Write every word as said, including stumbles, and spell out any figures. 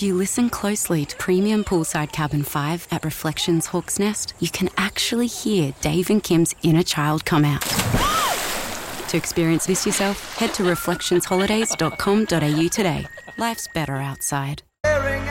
If you listen closely to Premium Poolside Cabin five at Reflections Hawk's Nest, you can actually hear Dave and Kim's inner child come out. To experience this yourself, head to reflections holidays dot com dot a u today. Life's better outside.